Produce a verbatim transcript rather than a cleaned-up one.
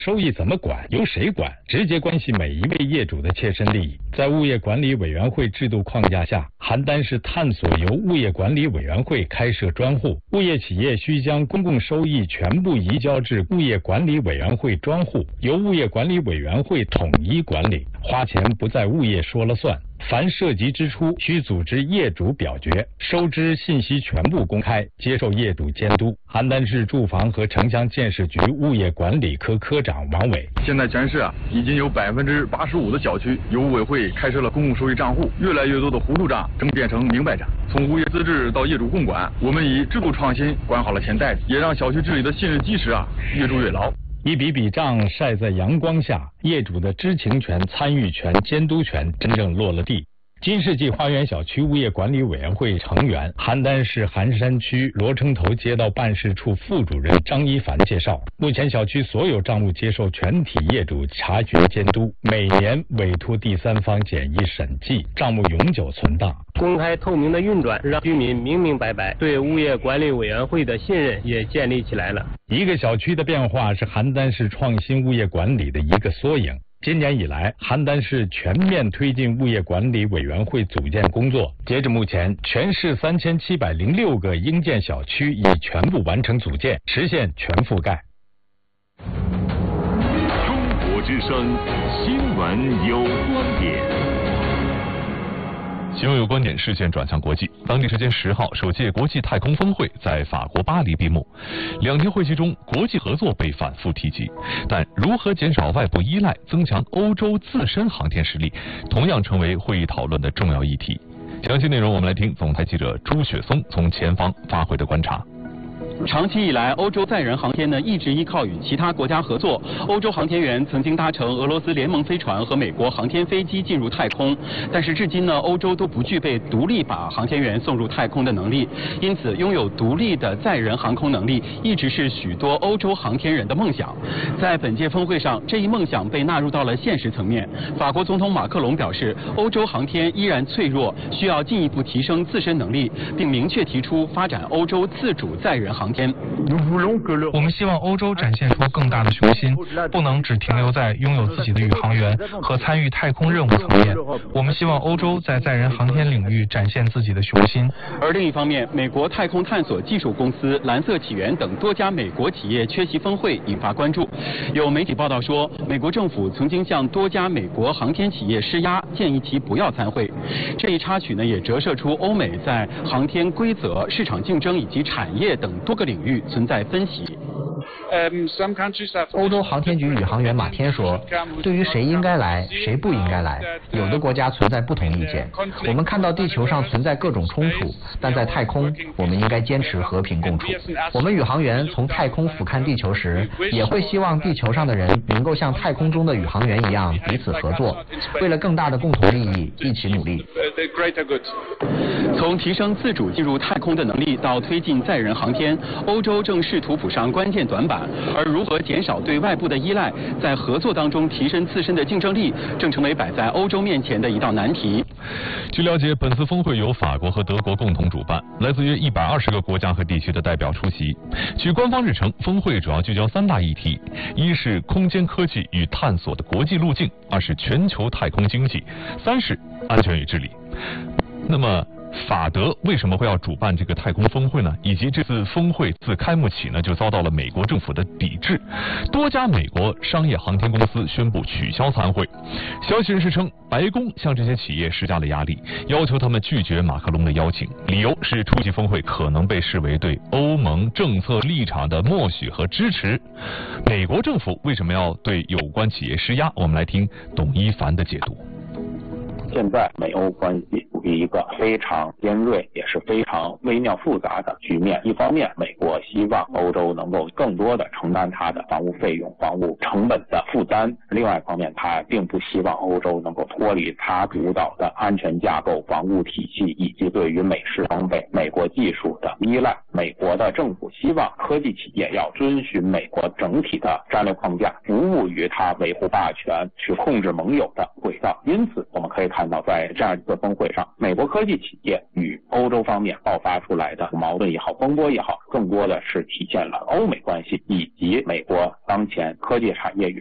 收益怎么管，由谁管，直接关系每一位业主的切身利益。在物业管理委员会制度框架下，邯郸市探索由物业管理委员会开设专户，物业企业需将公共收益全部移交至物业管理委员会专户，由物业管理委员会统一管理，花钱不在物业说了算。凡涉及支出，需组织业主表决，收支信息全部公开，接受业主监督。邯郸市住房和城乡建设局物业管理科科长王伟： 现在全市啊，已经有百分之八十五的小区由物委会开设了公共收益账户，越来越多的糊涂账正变成明白账。从物业资质到业主共管，我们以制度创新管好了钱袋子，也让小区治理的信任基石啊越筑越牢。 一笔笔账晒在阳光下，业主的知情权、参与权、监督权真正落了地。金世纪花园小区物业管理委员会成员、邯郸市邯山区罗城头街道办事处副主任张一凡介绍，目前小区所有账目接受全体业主查询监督，每年委托第三方简易审计，账目永久存档。 公开透明的运转，让居民明明白白，对物业管理委员会的信任也建立起来了。 一个小区的变化是邯郸市创新物业管理的一个缩影。今年以来，邯郸市全面推进物业管理委员会组建工作。截至目前，全市三千七百零六个应建小区已全部完成组建，实现全覆盖。 中国之声，新闻有观点。新闻有观点，视线转向国际。当地时间十号，首届国际太空峰会在法国巴黎闭幕。两天会期中，国际合作被反复提及，但如何减少外部依赖，增强欧洲自身航天实力，同样成为会议讨论的重要议题。详细内容，我们来听总台记者朱雪松从前方发回的观察。 长期以来，欧洲载人航天呢一直依靠与其他国家合作。欧洲航天员曾经搭乘俄罗斯联盟飞船和美国航天飞机进入太空，但是至今呢，欧洲都不具备独立把航天员送入太空的能力。因此，拥有独立的载人航空能力一直是许多欧洲航天人的梦想。在本届峰会上，这一梦想被纳入到了现实层面。法国总统马克龙表示，欧洲航天依然脆弱，需要进一步提升自身能力，并明确提出发展欧洲自主载人航天。 我们希望欧洲展现出更大的雄心，不能只停留在拥有自己的宇航员和参与太空任务层面。我们希望欧洲在载人航天领域展现自己的雄心。 而另一方面，美国太空探索技术公司蓝色起源等多家美国企业缺席峰会，引发关注。有媒体报道说，美国政府曾经向多家美国航天企业施压，建议其不要参会。这一插曲呢，也折射出欧美在航天规则、市场竞争以及产业等多个领域存在分歧。 欧洲航天局宇航员马天说，对于谁应该来，谁不应该来，有的国家存在不同意见。我们看到地球上存在各种冲突，但在太空，我们应该坚持和平共处。我们宇航员从太空俯瞰地球时，也会希望地球上的人能够像太空中的宇航员一样彼此合作，为了更大的共同利益一起努力。 从提升自主进入太空的能力到推进载人航天，欧洲正试图补上关键短板，而如何减少对外部的依赖，在合作当中提升自身的竞争力，正成为摆在欧洲面前的一道难题。 据了解，本次峰会由法国和德国共同主办，来自约一百二十个国家和地区的代表出席。据官方日程，峰会主要聚焦三大议题：一是空间科技与探索的国际路径，二是全球太空经济，三是安全与治理。那么法德为什么会要主办这个太空峰会呢？以及这次峰会自开幕起呢，就遭到了美国政府的抵制，多家美国商业航天公司宣布取消参会。消息人士称，白宫向这些企业施加了压力，要求他们拒绝马克龙的邀请，理由是出席峰会可能被视为对欧盟政策立场的默许和支持。美国政府为什么要对有关企业施压？我们来听董一凡的解读。 现在美欧关系处于一个非常尖锐也是非常微妙复杂的局面。一方面，美国希望欧洲能够更多的承担它的防务费用、防务成本的负担；另外一方面，它并不希望欧洲能够脱离它主导的安全架构、防务体系以及对于美式装备、美国技术的依赖。美国的政府希望科技企业要遵循美国整体的战略框架，服务于它维护霸权、去控制盟友的轨道。因此，我们可以看到，在这样一个峰会上， 美国科技企业与欧洲方面爆发出来的矛盾也好，风波也好，更多的是体现了欧美关系以及美国当前科技产业与